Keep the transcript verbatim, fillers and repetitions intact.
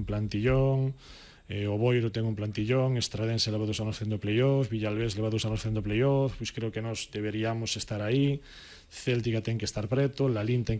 un plantillón, eh, o Boiro ten un plantillón, Estradense leva dos anos facendo playoff, Villalbés leva dos anos facendo playoff, pois creo que nós deberíamos estar aí, Céltica ten que estar preto, Lalín ten